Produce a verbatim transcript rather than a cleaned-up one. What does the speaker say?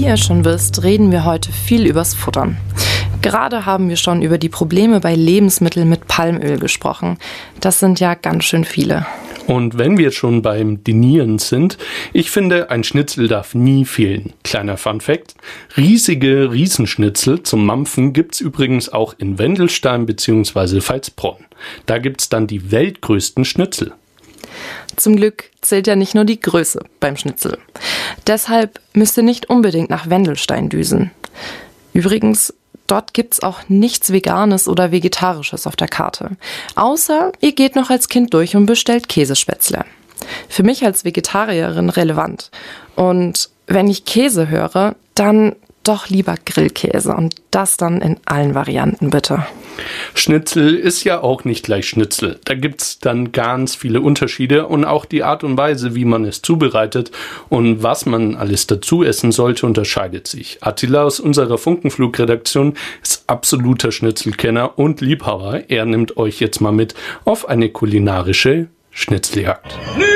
ihr schon wisst, reden wir heute viel übers Futtern. Gerade haben wir schon über die Probleme bei Lebensmitteln mit Palmöl gesprochen. Das sind ja ganz schön viele. Und wenn wir schon beim Dinieren sind, ich finde, ein Schnitzel darf nie fehlen. Kleiner Funfact: riesige Riesenschnitzel zum Mampfen gibt's übrigens auch in Wendelstein bzw. Veitsbronn. Da gibt's dann die weltgrößten Schnitzel. Zum Glück zählt ja nicht nur die Größe beim Schnitzel. Deshalb müsst ihr nicht unbedingt nach Wendelstein düsen. Übrigens, dort gibt's auch nichts Veganes oder Vegetarisches auf der Karte. Außer ihr geht noch als Kind durch und bestellt Käsespätzle. Für mich als Vegetarierin relevant. Und wenn ich Käse höre, dann doch lieber Grillkäse. Und das dann in allen Varianten, bitte. Schnitzel ist ja auch nicht gleich Schnitzel. Da gibt's dann ganz viele Unterschiede und auch die Art und Weise, wie man es zubereitet und was man alles dazu essen sollte, unterscheidet sich. Attila aus unserer Funkenflug-Redaktion ist absoluter Schnitzelkenner und Liebhaber. Er nimmt euch jetzt mal mit auf eine kulinarische Schnitzeljagd.